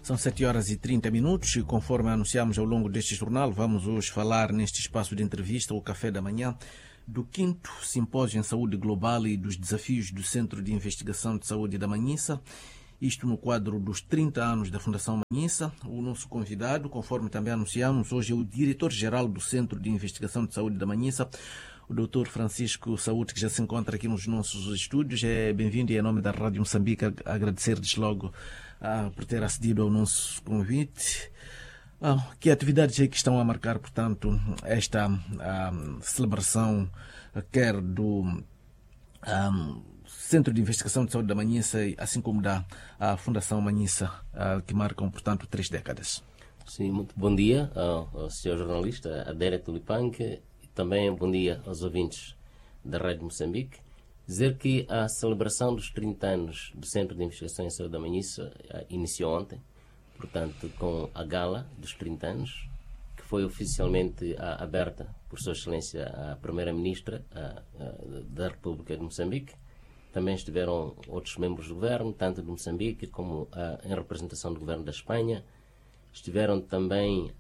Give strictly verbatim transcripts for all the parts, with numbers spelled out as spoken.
São sete horas e trinta minutos e, conforme anunciamos ao longo deste jornal, vamos hoje falar neste espaço de entrevista, o Café da Manhã, do quinto Simpósio em Saúde Global e dos desafios do Centro de Investigação de Saúde da Manhissa. Isto no quadro dos trinta anos da Fundação Manhissa. O nosso convidado, conforme também anunciamos, hoje é o diretor-geral do Centro de Investigação de Saúde da Manhissa, o doutor Francisco Saúde, que já se encontra aqui nos nossos estúdios. É bem-vindo e, em nome da Rádio Moçambique, agradecer-lhes logo ah, por ter acedido ao nosso convite. Ah, que atividades é que estão a marcar, portanto, esta ah, celebração, quer do ah, Centro de Investigação de Saúde da Manhissa, assim como da a Fundação Manhissa, ah, que marcam, portanto, três décadas? Sim, muito bom dia ao, ao senhor jornalista Adélia Tulipanque. Também bom dia aos ouvintes da Rádio Moçambique. Dizer que a celebração dos trinta anos do Centro de Investigação em Saúde da Manhissa iniciou ontem, portanto, com a gala dos trinta anos, que foi oficialmente a, aberta por Sua Excelência a Primeira-Ministra a, a, da República de Moçambique. Também estiveram outros membros do governo, tanto de Moçambique como a, em representação do governo da Espanha. Estiveram também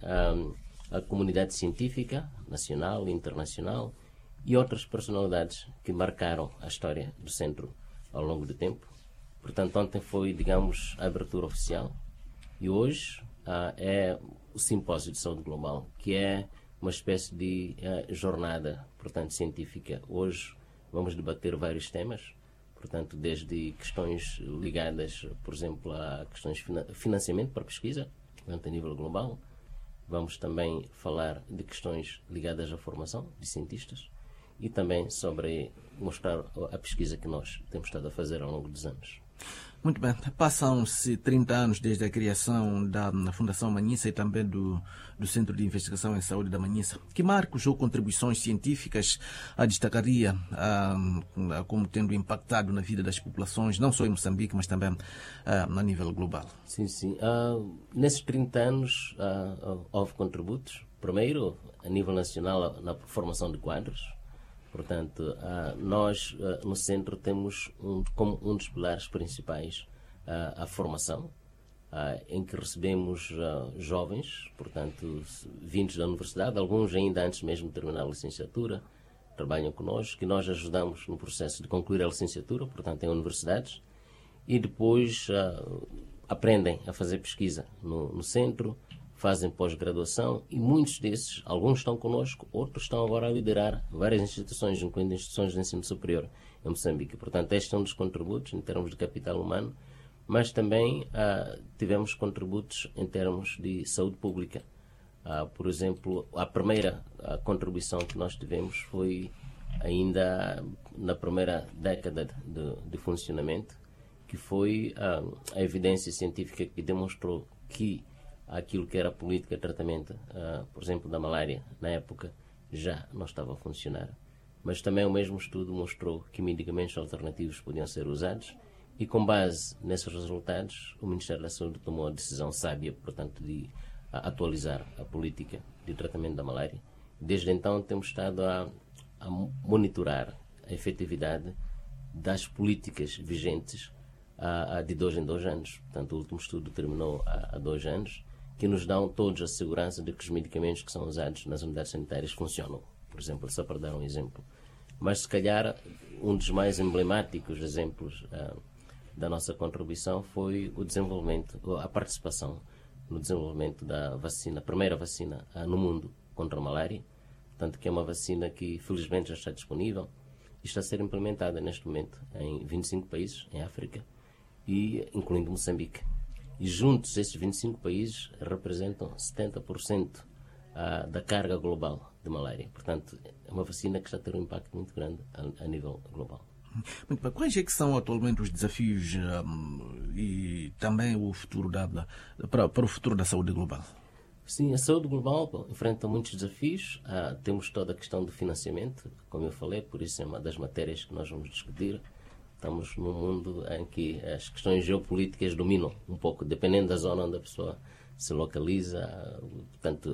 a, a comunidade científica, nacional e internacional, e outras personalidades que marcaram a história do centro ao longo do tempo. Portanto, ontem foi, digamos, a abertura oficial, e hoje ah, é o Simpósio de Saúde Global, que é uma espécie de ah, jornada, portanto, científica. Hoje vamos debater vários temas, portanto, desde questões ligadas, por exemplo, a questões de financiamento para pesquisa, portanto, a nível global. Vamos também falar de questões ligadas à formação de cientistas e também sobre mostrar a pesquisa que nós temos estado a fazer ao longo dos anos. Muito bem. Passam-se trinta anos desde a criação da Fundação Manhissa e também do, do Centro de Investigação em Saúde da Manhissa. Que marcos ou contribuições científicas a destacaria ah, como tendo impactado na vida das populações, não só em Moçambique, mas também ah, a nível global? Sim, sim. Uh, nesses trinta anos uh, houve contributos. Primeiro, a nível nacional, na formação de quadros. Portanto, uh, nós uh, no centro temos um, como um dos pilares principais uh, a formação, uh, em que recebemos uh, jovens, portanto, vindos da universidade, alguns ainda antes mesmo de terminar a licenciatura, trabalham connosco, que nós ajudamos no processo de concluir a licenciatura, portanto, em universidades, e depois uh, aprendem a fazer pesquisa no, no centro, fazem pós-graduação, e muitos desses, alguns estão connosco, outros estão agora a liderar várias instituições, incluindo instituições de ensino superior em Moçambique. Portanto, este é um dos contributos em termos de capital humano, mas também ah, tivemos contributos em termos de saúde pública. Ah, por exemplo, a primeira a contribuição que nós tivemos foi ainda na primeira década de, de funcionamento, que foi ah, a evidência científica que demonstrou que aquilo que era política de tratamento, uh, por exemplo, da malária, na época, já não estava a funcionar. Mas também o mesmo estudo mostrou que medicamentos alternativos podiam ser usados e, com base nesses resultados, o Ministério da Saúde tomou a decisão sábia, portanto, de uh, atualizar a política de tratamento da malária. Desde então, temos estado a, a monitorar a efetividade das políticas vigentes uh, de dois em dois anos. Portanto, o último estudo terminou há, há dois anos, que nos dão todos a segurança de que os medicamentos que são usados nas unidades sanitárias funcionam. Por exemplo, só para dar um exemplo. Mas, se calhar, um dos mais emblemáticos exemplos uh, da nossa contribuição foi o desenvolvimento, a participação no desenvolvimento da vacina, a primeira vacina uh, no mundo contra a malária, portanto, que é uma vacina que, felizmente, já está disponível e está a ser implementada neste momento em vinte e cinco países em África, e incluindo Moçambique. E juntos, esses vinte e cinco países representam setenta por cento ah, da carga global de malária. Portanto, é uma vacina que está a ter um impacto muito grande a, a nível global. Muito bem. Quais é que são atualmente os desafios um, e também o futuro da, da, para, para o futuro da saúde global? Sim, a saúde global bom, enfrenta muitos desafios. Ah, temos toda a questão do financiamento, como eu falei, por isso é uma das matérias que nós vamos discutir. Estamos num mundo em que as questões geopolíticas dominam um pouco, dependendo da zona onde a pessoa se localiza, portanto,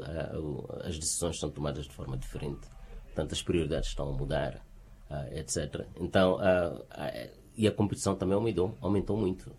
as decisões são tomadas de forma diferente, portanto, as prioridades estão a mudar, etcétera. Então, a, a, e a competição também aumentou, aumentou muito.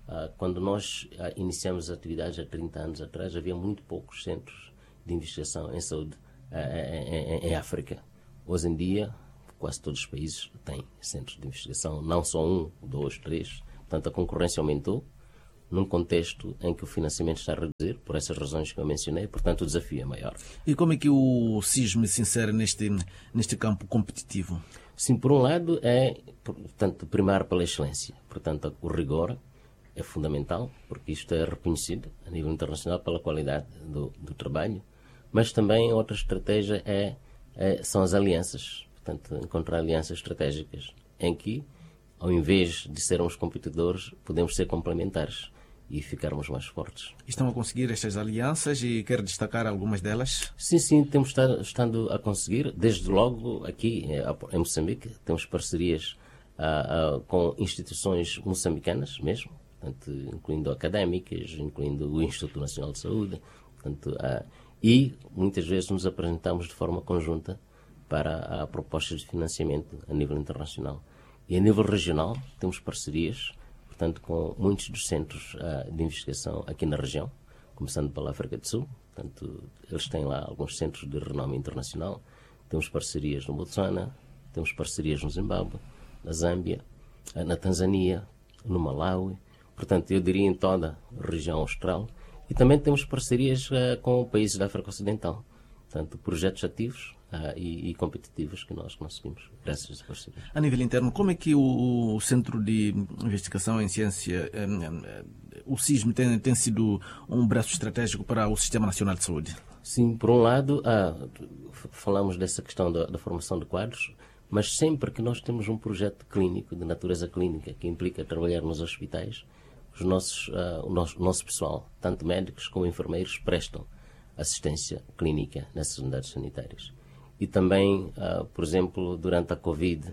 Uh, quando nós uh, iniciamos as atividades há trinta anos atrás, havia muito poucos centros de investigação em saúde uh, em, em, em África. Hoje em dia, quase todos os países têm centros de investigação, não só um, dois, três. Portanto, a concorrência aumentou num contexto em que o financiamento está a reduzir, por essas razões que eu mencionei, portanto o desafio é maior. E como é que o CISM se insere neste, neste campo competitivo? Sim, por um lado é, portanto, primar pela excelência. Portanto, o rigor é fundamental, porque isto é reconhecido a nível internacional pela qualidade do, do trabalho, mas também outra estratégia é, é, são as alianças, portanto, encontrar alianças estratégicas em que, ao invés de sermos competidores, podemos ser complementares e ficarmos mais fortes. Estão a conseguir estas alianças e quer destacar algumas delas? Sim, sim, temos estado, estado a conseguir. Desde logo aqui em Moçambique temos parcerias ah, ah, com instituições moçambicanas mesmo, portanto, incluindo académicas, incluindo o Instituto Nacional de Saúde, portanto, ah, e muitas vezes nos apresentamos de forma conjunta para a propostas de financiamento a nível internacional. E a nível regional temos parcerias, portanto, com muitos dos centros uh, de investigação aqui na região, começando pela África do Sul. Portanto, eles têm lá alguns centros de renome internacional. Temos parcerias no Botsuana, temos parcerias no Zimbábue, na Zâmbia, uh, na Tanzânia, no Malawi. Portanto, eu diria em toda a região austral. E também temos parcerias uh, com países da África Ocidental. Portanto, projetos ativos uh, e, e competitivos que nós conseguimos, graças a parcerias. A nível interno, como é que o, o Centro de Investigação em Ciência, um, o CISM, tem, tem sido um braço estratégico para o Sistema Nacional de Saúde? Sim, por um lado, uh, falamos dessa questão da, da formação de quadros, mas sempre que nós temos um projeto clínico, de natureza clínica, que implica trabalhar nos hospitais, os nossos, uh, o nosso, nosso pessoal, tanto médicos como enfermeiros, prestam assistência clínica nessas unidades sanitárias. E também, uh, por exemplo, durante a Covid,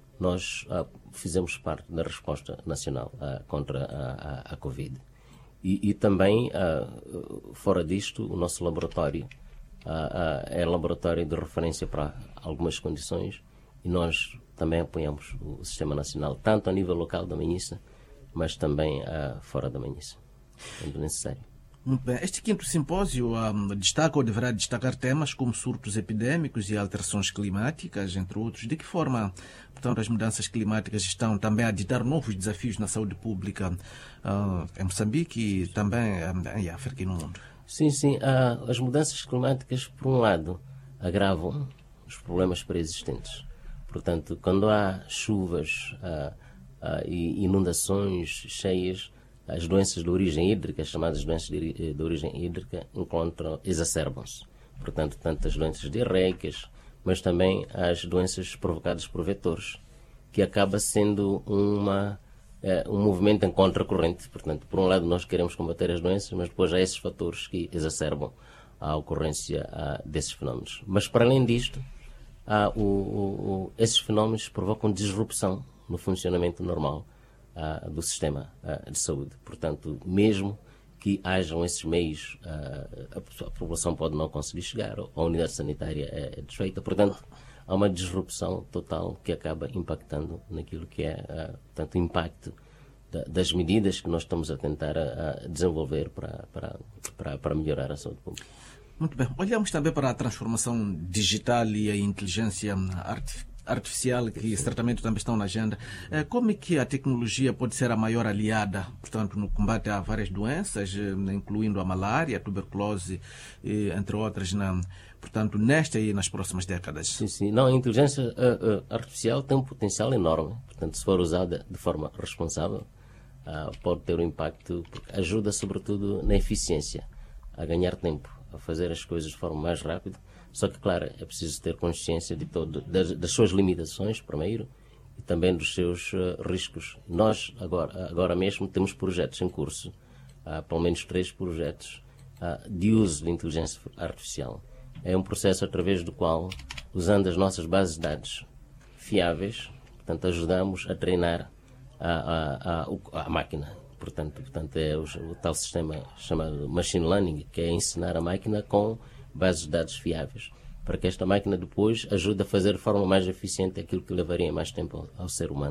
nós uh, fizemos parte da resposta nacional uh, contra a, a, a Covid. E, e também, uh, fora disto, o nosso laboratório uh, uh, é laboratório de referência para algumas condições e nós também apoiamos o Sistema Nacional, tanto a nível local da Manhissa, mas também uh, fora da Manhissa, quando necessário. Muito bem. Este quinto simpósio um, destaca ou deverá destacar temas como surtos epidémicos e alterações climáticas, entre outros. De que forma, portanto, as mudanças climáticas estão também a ditar novos desafios na saúde pública uh, em Moçambique e também um, em África e no mundo? Sim, sim. Uh, as mudanças climáticas, por um lado, agravam os problemas pré-existentes. Portanto, quando há chuvas uh, uh, e inundações cheias, as doenças de origem hídrica, chamadas doenças de, de origem hídrica, encontram, exacerbam-se. Portanto, tanto as doenças diarreicas, mas também as doenças provocadas por vetores, que acaba sendo uma, eh, um movimento em contracorrente. Portanto, por um lado, nós queremos combater as doenças, mas depois há esses fatores que exacerbam a ocorrência ah, desses fenómenos. Mas, para além disto, ah, o, o, esses fenómenos provocam disrupção no funcionamento normal Uh, do sistema uh, de saúde. Portanto, mesmo que hajam esses meios, uh, a, a população pode não conseguir chegar, ou a unidade sanitária é, é desfeita. Portanto, há uma disrupção total que acaba impactando naquilo que é uh, portanto, o impacto da, das medidas que nós estamos a tentar a, a desenvolver para, para, para, para melhorar a saúde pública. Muito bem. Olhamos também para a transformação digital e a inteligência artificial. artificial, que certamente também estão na agenda. Como é que a tecnologia pode ser a maior aliada, portanto, no combate a várias doenças, incluindo a malária, a tuberculose, entre outras, na, portanto, nesta e nas próximas décadas? Sim, sim. Não, a inteligência uh, uh, artificial tem um potencial enorme. Portanto, se for usada de forma responsável, uh, pode ter um impacto, porque ajuda, sobretudo, na eficiência, a ganhar tempo, a fazer as coisas de forma mais rápida. Só que, claro, é preciso ter consciência de todo, das, das suas limitações, primeiro, e também dos seus uh, riscos. Nós, agora, agora mesmo, temos projetos em curso, uh, pelo menos três projetos, uh, de uso de inteligência artificial. É um processo através do qual, usando as nossas bases de dados fiáveis, portanto, ajudamos a treinar a, a, a, a máquina. Portanto, portanto é o, o tal sistema chamado Machine Learning, que é ensinar a máquina com bases de dados fiáveis, para que esta máquina depois ajude a fazer de forma mais eficiente aquilo que levaria mais tempo ao, ao ser humano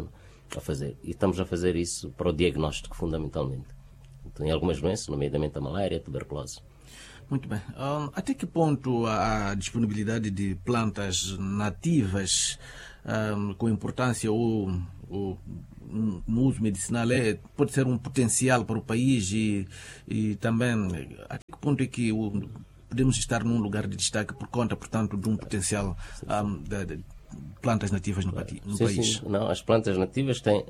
a fazer. E estamos a fazer isso para o diagnóstico, fundamentalmente. Então, em algumas doenças, nomeadamente a malária, a tuberculose. Muito bem. Um, até que ponto a disponibilidade de plantas nativas um, com importância ou, ou no uso medicinal é, pode ser um potencial para o país e, e também até que ponto é que o, podemos estar num lugar de destaque por conta, portanto, de um potencial um, de, de plantas nativas no, no sim, país? Sim. Não, as plantas nativas têm,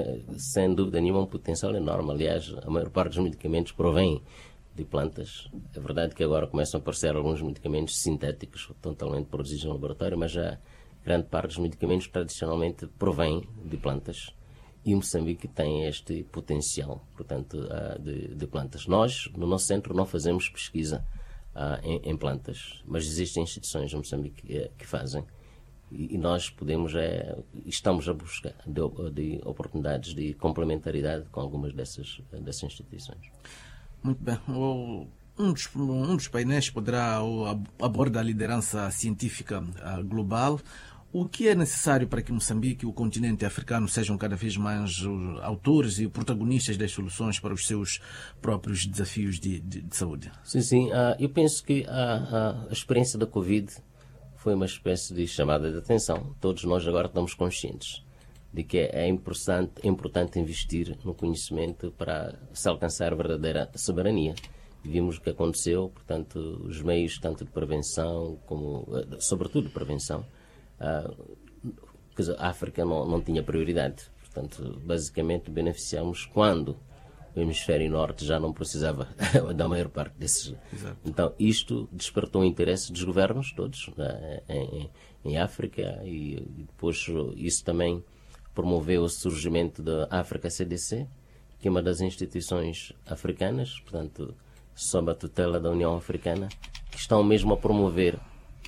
sem dúvida nenhuma, um potencial enorme. Aliás, a maior parte dos medicamentos provém de plantas. É verdade que agora começam a aparecer alguns medicamentos sintéticos, totalmente produzidos no laboratório, mas já grande parte dos medicamentos tradicionalmente provém de plantas. E Moçambique tem este potencial, portanto, de, de plantas. Nós, no nosso centro, não fazemos pesquisa uh, em, em plantas, mas existem instituições no Moçambique que, que fazem. E, e nós podemos, é, estamos a buscar de, de oportunidades de complementaridade com algumas dessas, dessas instituições. Muito bem. Um dos, um dos painéis poderá abordar a liderança científica uh, global. O que é necessário para que Moçambique e o continente africano sejam cada vez mais uh, autores e protagonistas das soluções para os seus próprios desafios de, de, de saúde? Sim, sim. Uh, eu penso que a, a, a experiência da Covid foi uma espécie de chamada de atenção. Todos nós agora estamos conscientes de que é importante, é importante investir no conhecimento para se alcançar a verdadeira soberania. Vimos o que aconteceu, portanto, os meios tanto de prevenção como, sobretudo, de prevenção, uh, quer dizer, a África não, não tinha prioridade. Portanto, basicamente, beneficiamos quando o hemisfério norte já não precisava da maior parte desses. Exato. Então, isto despertou o interesse dos governos todos, né, em, em África, e depois isso também promoveu o surgimento da África C D C, que é uma das instituições africanas, portanto, sob a tutela da União Africana, que estão mesmo a promover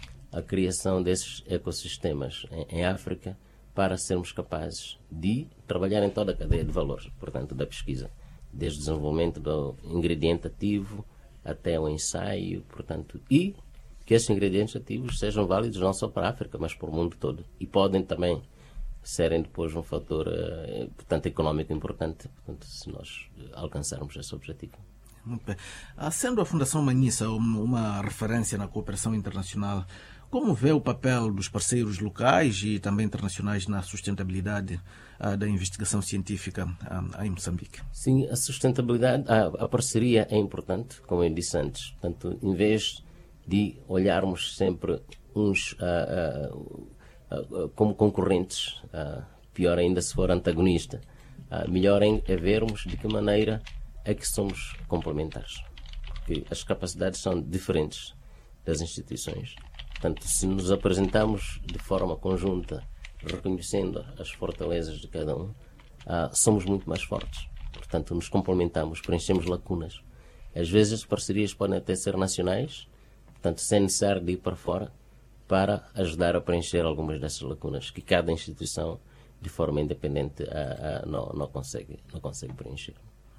a criação desses ecossistemas em, em África para sermos capazes de trabalhar em toda a cadeia de valores, portanto, da pesquisa, desde o desenvolvimento do ingrediente ativo até o ensaio, portanto, e que esses ingredientes ativos sejam válidos não só para a África, mas para o mundo todo. E podem também serem depois um fator, uh, portanto, económico importante, portanto, se nós alcançarmos esse objetivo. Muito bem. Sendo a Fundação Manhissa uma referência na cooperação internacional, como vê o papel dos parceiros locais e também internacionais na sustentabilidade uh, da investigação científica uh, em Moçambique? Sim, a sustentabilidade, a, a parceria é importante, como eu disse antes. Portanto, em vez de olharmos sempre uns uh, uh, uh, como concorrentes, uh, pior ainda se for antagonista, uh, melhor é vermos de que maneira é que somos complementares. Porque as capacidades são diferentes das instituições. Portanto, se nos apresentamos de forma conjunta, reconhecendo as fortalezas de cada um, uh, somos muito mais fortes. Portanto, nos complementamos, preenchemos lacunas. Às vezes as parcerias podem até ser nacionais, portanto, sem necessário de ir para fora, para ajudar a preencher algumas dessas lacunas que cada instituição, de forma independente, uh, uh, não, não, consegue, não consegue preencher.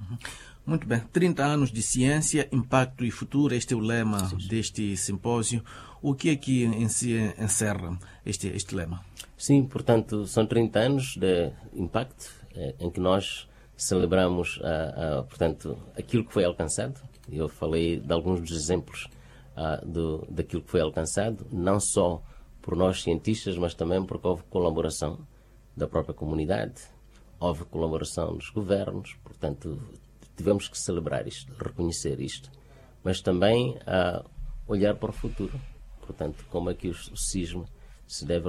Muito bem. trinta anos de ciência, impacto e futuro, este é o lema sim, sim. deste simpósio. O que é que em si encerra este, este lema? Sim, portanto, são trinta anos de impacto, eh, em que nós celebramos a, a, portanto, aquilo que foi alcançado. Eu falei de alguns dos exemplos ah, do, daquilo que foi alcançado, não só por nós cientistas, mas também porque houve colaboração da própria comunidade, houve colaboração dos governos, portanto, tivemos que celebrar isto, reconhecer isto, mas também uh, olhar para o futuro. Portanto, como é que o, o CISM se deve,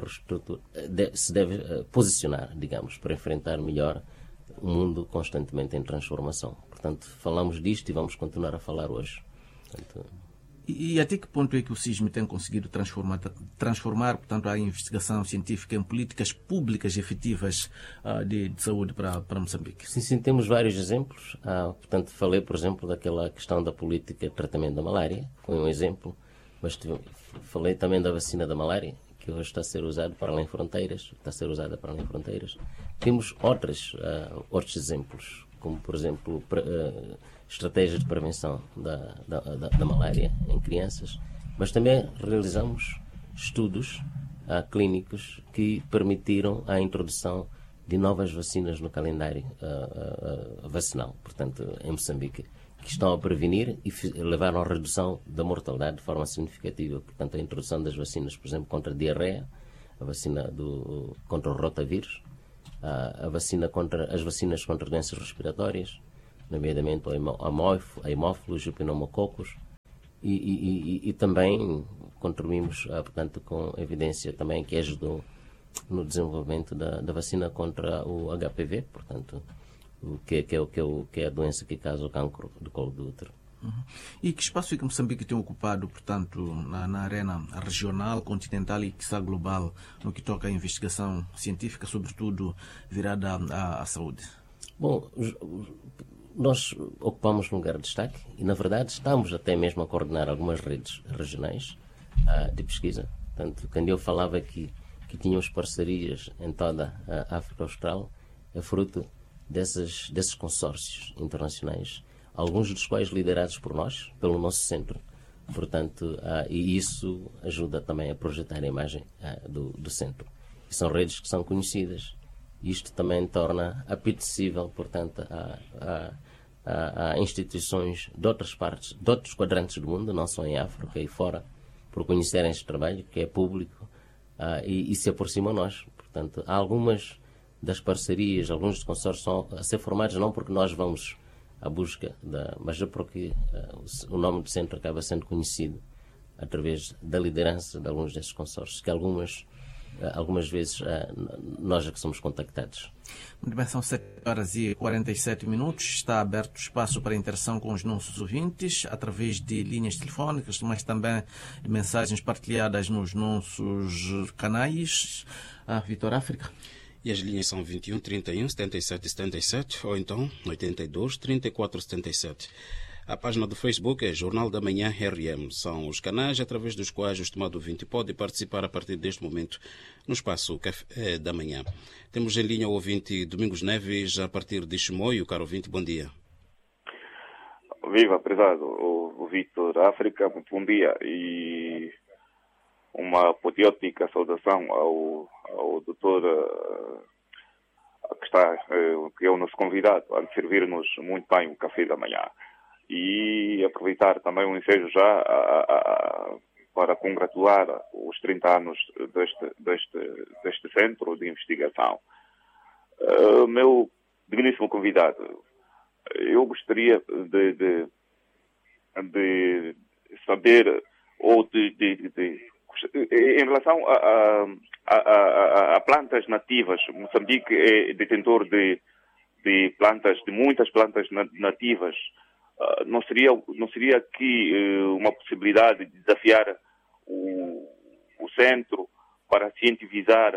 de, se deve uh, posicionar, digamos, para enfrentar melhor um mundo constantemente em transformação. Portanto, falamos disto e vamos continuar a falar hoje. Portanto, E, e até que ponto é que o CISM tem conseguido transformar, transformar portanto, a investigação científica em políticas públicas efetivas uh, de, de saúde para, para Moçambique? Sim, sim, temos vários exemplos. Ah, portanto, falei, por exemplo, daquela questão da política de tratamento da malária, foi um exemplo, mas tive, falei também da vacina da malária, que hoje está a ser usada para além fronteiras, está a ser usada para além fronteiras. Temos outras, uh, outros exemplos, como, por exemplo, pra, uh, estratégias de prevenção da, da, da, da malária em crianças, mas também realizamos estudos uh, clínicos que permitiram a introdução de novas vacinas no calendário uh, uh, vacinal, portanto, em Moçambique, que estão a prevenir e levaram à redução da mortalidade de forma significativa. Portanto, a introdução das vacinas, por exemplo, contra a diarreia, a vacina do, contra o rotavírus, a, a vacina contra, as vacinas contra doenças respiratórias, nomeadamente a hemófilos, o pneumococos, e, e, e, e também contribuímos, portanto, com evidência também que ajudou no desenvolvimento da, da vacina contra o H P V, portanto, o que, que, é, que, é, que é a doença que causa o cancro do colo do útero. Uhum. E que espaço é que Moçambique tem ocupado, portanto, na, na arena regional, continental e, quiçá, global, no que toca à investigação científica, sobretudo virada à, à saúde? Bom, nós ocupamos um lugar de destaque e, na verdade, estamos até mesmo a coordenar algumas redes regionais uh, de pesquisa. Portanto, quando eu falava que, que tínhamos parcerias em toda a África Austral, é fruto desses, desses consórcios internacionais, alguns dos quais liderados por nós, pelo nosso centro. Portanto, uh, e isso ajuda também a projetar a imagem uh, do, do centro. E são redes que são conhecidas. Isto também torna apetecível, portanto, a, a, a, a instituições de outras partes, de outros quadrantes do mundo, não só em África e fora, por conhecerem este trabalho, que é público, uh, e, e se aproximam a nós. Portanto, há algumas das parcerias, alguns dos consórcios são a ser formados não porque nós vamos à busca, da, mas é porque uh, o nome do centro acaba sendo conhecido através da liderança de alguns desses consórcios, que algumas algumas vezes nós é que somos contactados. Muito bem, são sete horas e quarenta e sete minutos. Está aberto espaço para interação com os nossos ouvintes através de linhas telefónicas, mas também de mensagens partilhadas nos nossos canais. Ah, Vitor África. E as linhas são vinte e um, trinta e um, setenta e sete, setenta e sete ou então oitenta e dois, trinta e quatro, setenta e sete. A página do Facebook é Jornal da Manhã R M. São os canais através dos quais o estimado ouvinte pode participar a partir deste momento no espaço Café da Manhã. Temos em linha o ouvinte Domingos Neves, a partir de Chimoio. Caro ouvinte, bom dia. Viva, prezado, o, o Vitor África, muito bom dia. E uma apoteótica saudação ao, ao doutor uh, que, está, uh, que é o nosso convidado a servir-nos muito bem o Café da Manhã. E aproveitar também o ensejo já a, a, a, para congratular os trinta anos deste, deste, deste centro de investigação. Uh, meu digníssimo convidado, eu gostaria de, de, de saber, ou de, de, de, de em relação a, a, a, a plantas nativas. Moçambique é detentor de, de plantas, de muitas plantas nativas. Uh, não seria, não seria aqui uh, uma possibilidade de desafiar o, o centro para cientificar uh,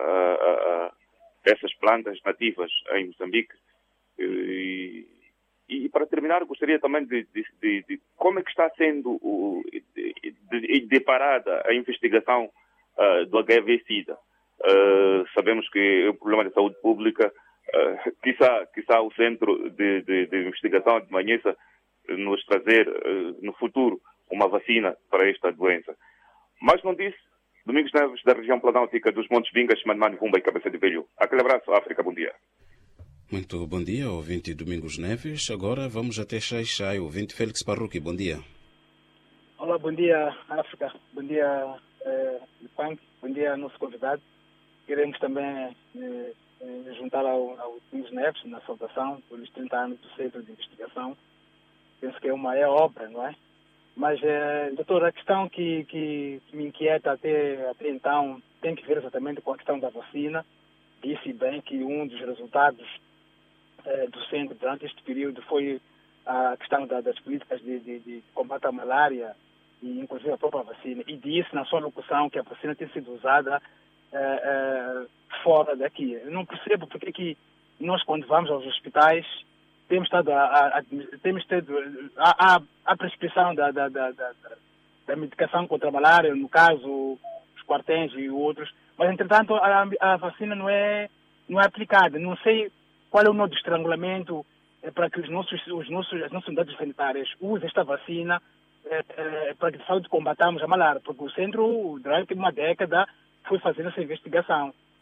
uh, uh, essas plantas nativas em Moçambique? Uh, e, e para terminar, gostaria também de, de, de, de como é que está sendo uh, de, de, deparada a investigação uh, do H I V-Sida. Uh, sabemos que é um problema de saúde pública. Uh, quizá, quizá o Centro de, de, de Investigação de Manhessa nos trazer uh, no futuro uma vacina para esta doença. Mas não disse, Domingos Neves, da região planáltica dos Montes Vingas, Manmani, Vumba e Cabeça de Velho. Aquele abraço, África, bom dia. Muito bom dia, ouvinte Domingos Neves. Agora vamos até Xai-Xai, ouvinte Félix Parruque, bom dia. Olá, bom dia, África, bom dia, eh, Punk, bom dia, nosso convidado. Queremos também eh, eh, juntar ao, ao Domingos Neves na saudação pelos trinta anos do Centro de Investigação. Penso que é uma é obra, não é? Mas, eh, doutor, a questão que, que, que me inquieta até, até então tem que ver exatamente com a questão da vacina. Disse bem que um dos resultados eh, do centro durante este período foi a questão da, das políticas de, de, de combate à malária e, inclusive, a própria vacina. E disse na sua locução que a vacina tem sido usada eh, eh, fora daqui. Eu não percebo porque que nós, quando vamos aos hospitais, temos estado a, a, a temos tido a, a, a prescrição da, da, da, da, da medicação contra a malária, no caso, os quarténs e outros, mas, entretanto, a, a vacina não é, não é aplicada. Não sei qual é o nó de estrangulamento é, para que os nossos, os nossos, as nossas unidades sanitárias usem esta vacina é, é, para que, de fato, combatamos a malária, porque o centro, durante uma década, foi fazendo essa investigação.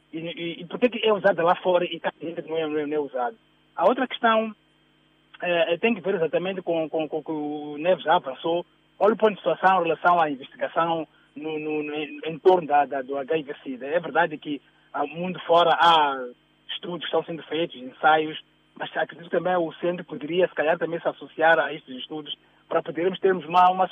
E, e, e por que é usada lá fora e cá dentro não é, não é, não é usado? A outra questão é, tem que ver exatamente com, com, com o que o Neves já avançou. Olha o ponto de situação em relação à investigação no, no, no, em torno da, da, do H I V-Sida. É verdade que ao mundo fora há estudos que estão sendo feitos, ensaios, mas acredito que também o centro poderia, se calhar, também se associar a estes estudos para podermos termos uma, uma